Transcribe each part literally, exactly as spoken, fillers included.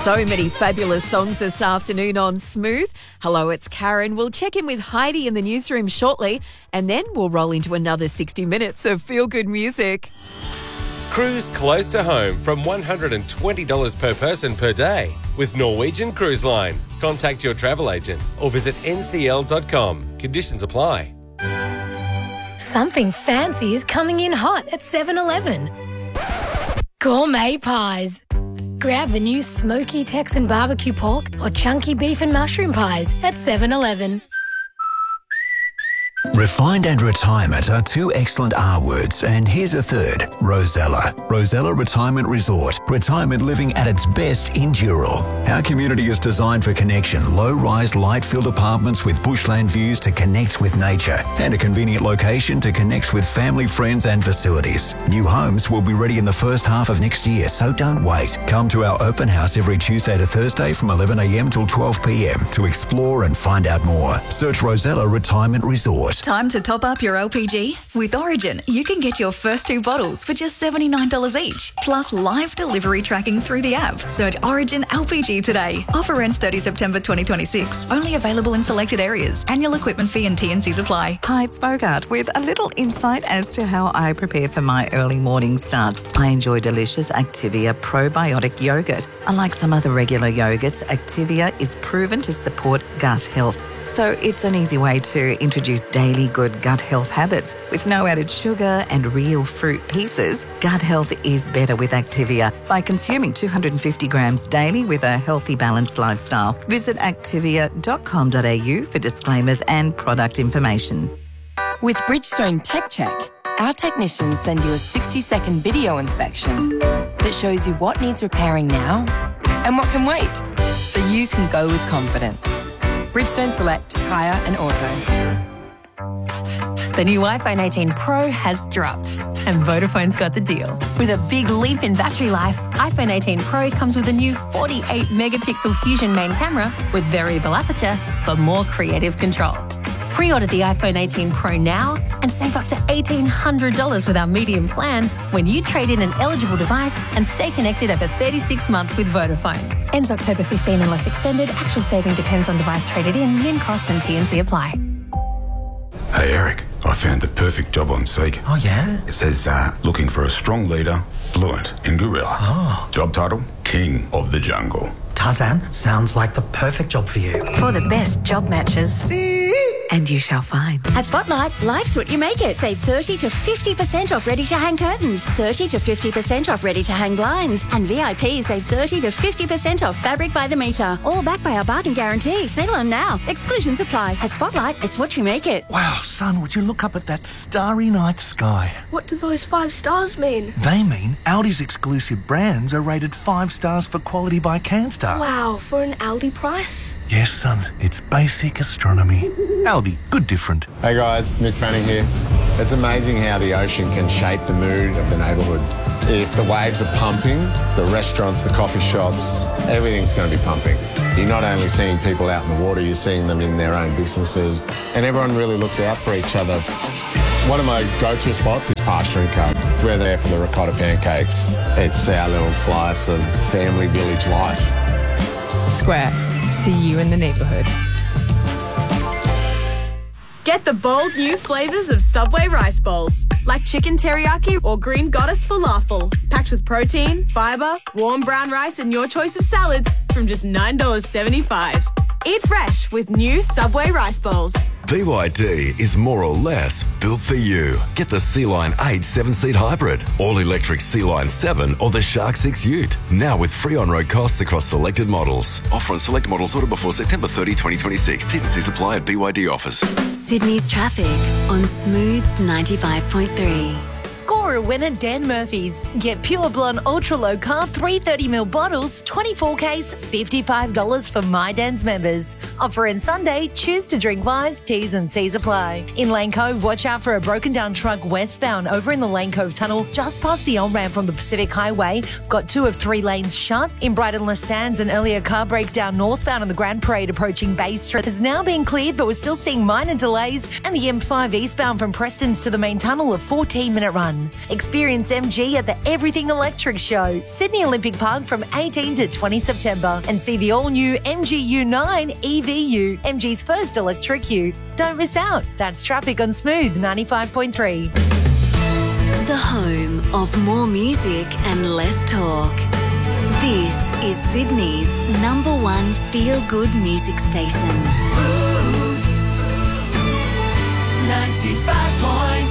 So many fabulous songs this afternoon on Smooth. Hello, it's Karen. We'll check in with Heidi in the newsroom shortly, and then we'll roll into another sixty minutes of feel-good music. Cruise close to home from one hundred twenty dollars per person per day with Norwegian Cruise Line. Contact your travel agent or visit n c l dot com. Conditions apply. Something fancy is coming in hot at seven eleven. Gourmet pies. Grab the new smoky Texan barbecue pork or chunky beef and mushroom pies at seven eleven. Refined and retirement are two excellent R words, and here's a third, Rosella. Rosella Retirement Resort. Retirement living at its best in Dural. Our community is designed for connection. Low-rise, light-filled apartments with bushland views to connect with nature, and a convenient location to connect with family, friends and facilities. New homes will be ready in the first half of next year, so don't wait. Come to our open house every Tuesday to Thursday from eleven a m till twelve p m to explore and find out more. Search Rosella Retirement Resort. Time to top up your L P G? With Origin, you can get your first two bottles for just seventy-nine dollars each, plus live delivery tracking through the app. Search Origin L P G today. Offer ends thirtieth of September twenty twenty-six. Only available in selected areas. Annual equipment fee and T and Cs apply. Hi, it's Bogart with a little insight as to how I prepare for my early morning starts. I enjoy delicious Activia probiotic yogurt. Unlike some other regular yogurts, Activia is proven to support gut health. So it's an easy way to introduce daily good gut health habits. With no added sugar and real fruit pieces, gut health is better with Activia by consuming two hundred fifty grams daily with a healthy, balanced lifestyle. Visit activia dot com dot a u for disclaimers and product information. With Bridgestone Tech Check, our technicians send you a sixty second video inspection that shows you what needs repairing now and what can wait, so you can go with confidence. Bridgestone Select Tyre and Auto. The new iPhone eighteen Pro has dropped, and Vodafone's got the deal. With a big leap in battery life, iPhone eighteen Pro comes with a new forty-eight megapixel Fusion main camera with variable aperture for more creative control. Pre-order the iPhone eighteen Pro now and save up to eighteen hundred dollars with our medium plan when you trade in an eligible device and stay connected over thirty-six months with Vodafone. Ends October fifteenth unless extended. Actual saving depends on device traded in. Min cost and T and C apply. Hey Eric, I found the perfect job on Seek. Oh yeah? It says uh, looking for a strong leader, fluent in gorilla. Oh. Job title, King of the Jungle. Tarzan, sounds like the perfect job for you. For the best job matches. And you shall find. At Spotlight, life's what you make it. Save thirty to fifty percent off ready-to-hang curtains, thirty to fifty percent off ready-to-hang blinds, and V I P save thirty to fifty percent off fabric by the metre. All backed by our bargain guarantee. Settle on now. Exclusions apply. At Spotlight, it's what you make it. Wow, son, would you look up at that starry night sky? What do those five stars mean? They mean Aldi's exclusive brands are rated five stars for quality by CanStar. Wow, for an Aldi price? Yes, son, it's basic astronomy. Aldi, good different. Hey guys, Mick Fanning here. It's amazing how the ocean can shape the mood of the neighbourhood. If the waves are pumping, the restaurants, the coffee shops, everything's going to be pumping. You're not only seeing people out in the water, you're seeing them in their own businesses, and everyone really looks out for each other. One of my go-to spots is Pasture and Cub. We're there for the ricotta pancakes. It's our little slice of family village life. Square. See you in the neighbourhood. Get the bold new flavours of Subway rice bowls, like chicken teriyaki or green goddess falafel, packed with protein, fibre, warm brown rice and your choice of salads from just nine dollars seventy-five. Eat fresh with new Subway rice bowls. B Y D is more or less built for you. Get the Sea-Line eight seven-seat hybrid, all-electric Sea-Line seven or the Shark six Ute. Now with free on-road costs across selected models. Offer on select models ordered before September thirtieth, twenty twenty-six. T's and C's apply at B Y D offers. Sydney's traffic on Smooth ninety-five point three. Score a win at Dan Murphy's. Get Pure Blonde Ultra Low Carb three hundred thirty milliliter bottles, twenty-four case, fifty-five dollars for My Dan's members. Offer ends Sunday. Choose to drink wise. T's and C's apply. In Lane Cove, watch out for a broken down truck westbound over in the Lane Cove Tunnel, just past the on-ramp from the Pacific Highway. Got two of three lanes shut. In Brighton Les Sands, an earlier car breakdown northbound on the Grand Parade approaching Bay Street has now been cleared, but we're still seeing minor delays. And the M five eastbound from Preston's to the main tunnel, a fourteen minute run. Experience M G at the Everything Electric Show, Sydney Olympic Park from eighteen to twenty September, and see the all-new M G U nine E V U, M G's first electric ute. Don't miss out. That's traffic on Smooth ninety-five point three. The home of more music and less talk. This is Sydney's number one feel-good music station. Smooth ninety-five point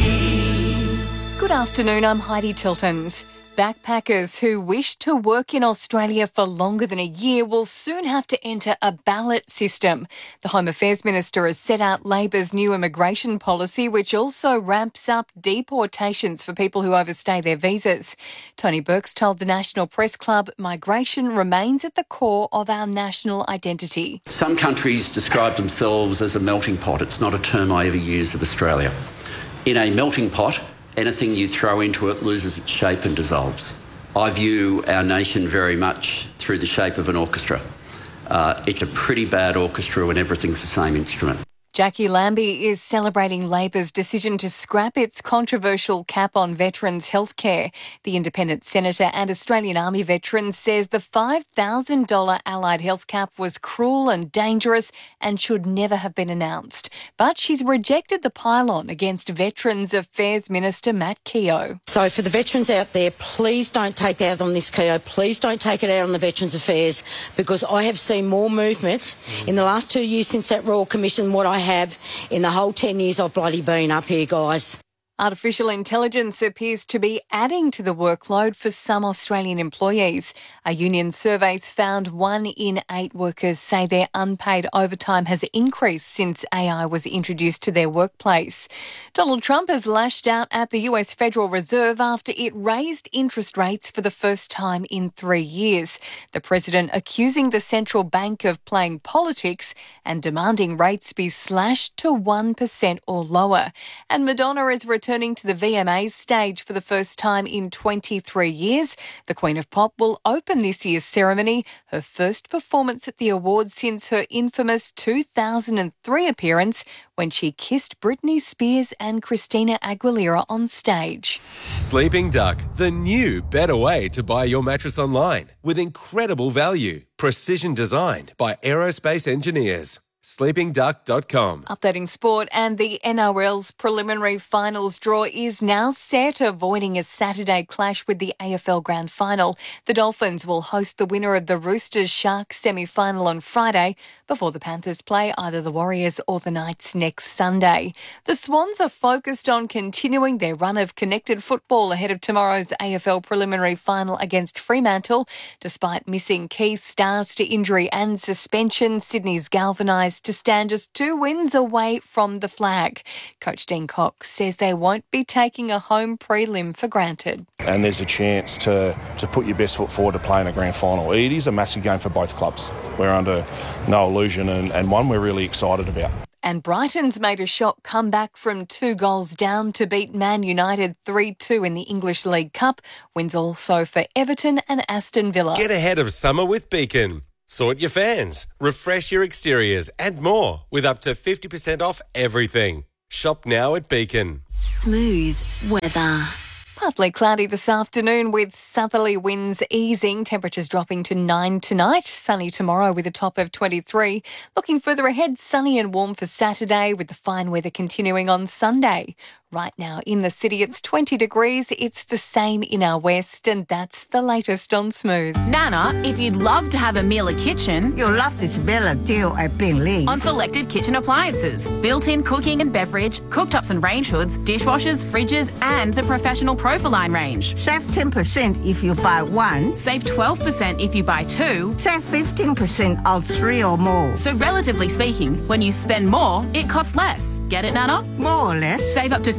three. Good afternoon, I'm Heidi Tiltons. Backpackers who wish to work in Australia for longer than a year will soon have to enter a ballot system. The Home Affairs Minister has set out Labor's new immigration policy, which also ramps up deportations for people who overstay their visas. Tony Burke's told the National Press Club migration remains at the core of our national identity. Some countries describe themselves as a melting pot. It's not a term I ever use of Australia. In a melting pot, anything you throw into it loses its shape and dissolves. I view our nation very much through the shape of an orchestra. Uh, it's a pretty bad orchestra when everything's the same instrument. Jackie Lambie is celebrating Labor's decision to scrap its controversial cap on veterans' healthcare. The independent senator and Australian Army veteran says the five thousand dollars allied health cap was cruel and dangerous and should never have been announced. But she's rejected the pile-on against Veterans Affairs Minister Matt Keogh. So for the veterans out there, please don't take it out on this, Keogh. Please don't take it out on the Veterans Affairs, because I have seen more movement in the last two years since that Royal Commission than what I have in the whole ten years I've bloody been up here, guys. Artificial intelligence appears to be adding to the workload for some Australian employees. A union survey found one in eight workers say their unpaid overtime has increased since A I was introduced to their workplace. Donald Trump has lashed out at the U S Federal Reserve after it raised interest rates for the first time in three years. The president accusing the central bank of playing politics and demanding rates be slashed to one percent or lower. And Madonna is returning Returning to the V M As stage for the first time in twenty-three years. The Queen of Pop will open this year's ceremony, her first performance at the awards since her infamous two thousand three appearance when she kissed Britney Spears and Christina Aguilera on stage. Sleeping Duck, the new better way to buy your mattress online with incredible value. Precision designed by aerospace engineers. sleeping duck dot com. Updating sport, and the N R L's preliminary finals draw is now set, avoiding a Saturday clash with the A F L Grand Final. The Dolphins will host the winner of the Roosters Sharks semi-final on Friday before the Panthers play either the Warriors or the Knights next Sunday. The Swans are focused on continuing their run of connected football ahead of tomorrow's A F L preliminary final against Fremantle. Despite missing key stars to injury and suspension, Sydney's galvanised to stand just two wins away from the flag. Coach Dean Cox says they won't be taking a home prelim for granted. And there's a chance to, to put your best foot forward to play in a grand final. It is a massive game for both clubs. We're under no illusion, and, and one we're really excited about. And Brighton's made a shock comeback from two goals down to beat Man United three two in the English League Cup. Wins also for Everton and Aston Villa. Get ahead of summer with Beacon. Sort your fans, refresh your exteriors and more with up to fifty percent off everything. Shop now at Beacon. Smooth weather. Partly cloudy this afternoon with southerly winds easing. Temperatures dropping to nine tonight. Sunny tomorrow with a top of twenty-three. Looking further ahead, sunny and warm for Saturday with the fine weather continuing on Sunday. Right now in the city, it's twenty degrees. It's the same in our west, and that's the latest on Smooth. Nana, if you'd love to have a Miele kitchen, you'll love this Bella deal at Bingley. On selected kitchen appliances, built-in cooking and beverage, cooktops and range hoods, dishwashers, fridges, and the professional Profiline range. Save ten percent if you buy one. Save twelve percent if you buy two. Save fifteen percent of three or more. So relatively speaking, when you spend more, it costs less. Get it, Nana? More or less. Save up to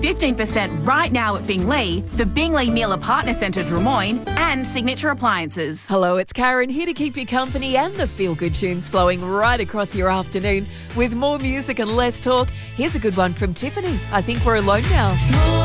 fifteen percent right now at Bingley, the Bingley Mealer Partner Centre Des Moines, and Signature Appliances. Hello, it's Karen, here to keep you company and the feel-good tunes flowing right across your afternoon. With more music and less talk, here's a good one from Tiffany. I think we're alone now.